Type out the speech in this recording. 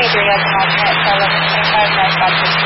2023 as an alternate for 1125 North Baptist